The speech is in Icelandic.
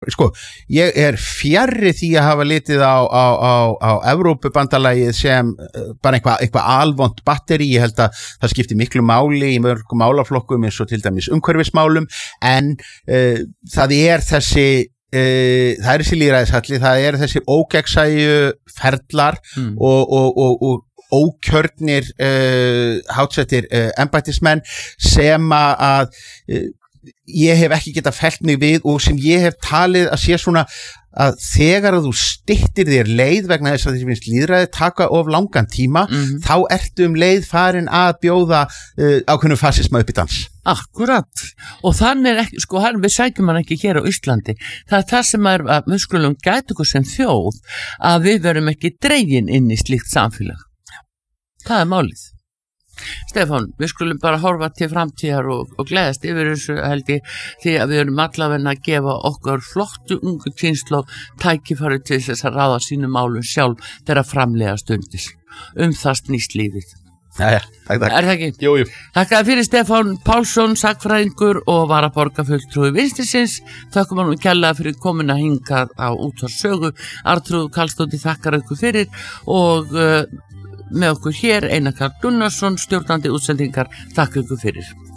Sko, ég fjarri því að hafa litið á Evrópubandalagið sem bara eitthvað alvont batteri. Ég held að það skipti miklu máli í mörgum málaflokkum eins og til dæmis umhverfismálum, en það þessi lýðræðishalli, það þessi ógegnsæju ferlar og ókjörnir hátsettir embættismenn sem að ég hef ekki getað fellt mig við og sem ég hef talið að sé svona að þegar að þú styttir þér leið vegna þess að þér finnst lýðræði taka of langan tíma, þá ertu leið farin að bjóða ákveðnum fasisma upp í dans. Akkurat, og þannig ekki, sko, við sækjum hann ekki hér á Íslandi. Það það sem að við skulum gæta okkur sem þjóð að við verum ekki dregin inn í slíkt samfélag. Það málið. Stefán, við skulum bara horfa til framtíðar og gleðast yfir þessu held ég, því að við erum allavega að gefa okkur flottu ungu kynslóð tækifæri til þess að ráða sínum málum sjálf þegar framlega stundis. Það snýst lífið. Jæja, takk. Er það ekki? Jú. Þakkaði fyrir Stefán Pálsson, sagnfræðingur og varaborgarfulltrúi Vinstrisins. Þakkum hann kærlega fyrir komuna hingað á Útvarpssögu. Arnþrúður Karlsdóttir þakkar ykkur fyrir og með okkur hér Einar Karl Gunnarsson, stjórnandi útsendingar, þakka ykkur fyrir.